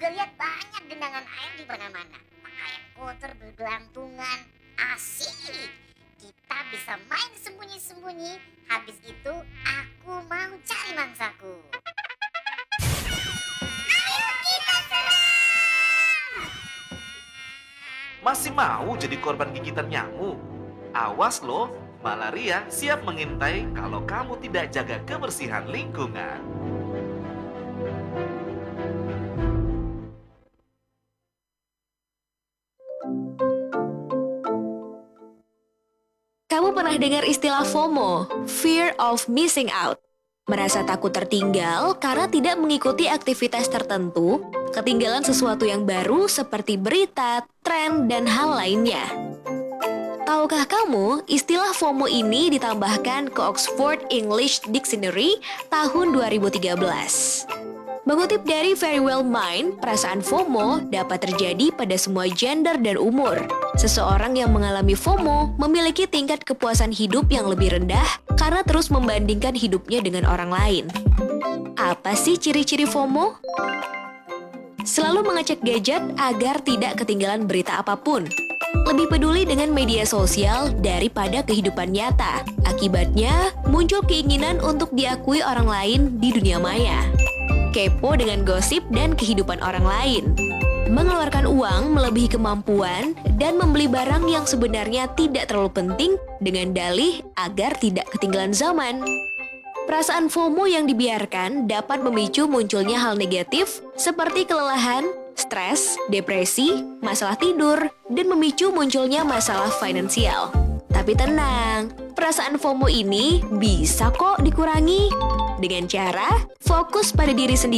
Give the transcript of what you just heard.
juga lihat banyak genangan air di mana-mana. Pakaian kotor bergelantungan. Asik. Kita bisa main sembunyi-sembunyi. Habis itu aku mau cari mangsaku. Ayo kita serang! Masih mau jadi korban gigitan nyamuk? Awas loh, malaria siap mengintai kalau kamu tidak jaga kebersihan lingkungan. Kamu pernah dengar istilah FOMO, Fear of Missing Out? Merasa takut tertinggal karena tidak mengikuti aktivitas tertentu, ketinggalan sesuatu yang baru seperti berita, tren, dan hal lainnya. Tahukah kamu, istilah FOMO ini ditambahkan ke Oxford English Dictionary tahun 2013. Mengutip dari Very Well Mind, perasaan FOMO dapat terjadi pada semua gender dan umur. Seseorang yang mengalami FOMO memiliki tingkat kepuasan hidup yang lebih rendah karena terus membandingkan hidupnya dengan orang lain. Apa sih ciri-ciri FOMO? Selalu mengecek gadget agar tidak ketinggalan berita apapun. Lebih peduli dengan media sosial daripada kehidupan nyata. Akibatnya, muncul keinginan untuk diakui orang lain di dunia maya. Kepo dengan gosip dan kehidupan orang lain. Mengeluarkan uang melebihi kemampuan dan membeli barang yang sebenarnya tidak terlalu penting dengan dalih agar tidak ketinggalan zaman. Perasaan FOMO yang dibiarkan dapat memicu munculnya hal negatif seperti kelelahan, stres, depresi, masalah tidur, dan memicu munculnya masalah finansial. Tapi tenang, perasaan FOMO ini bisa kok dikurangi dengan cara fokus pada diri sendiri.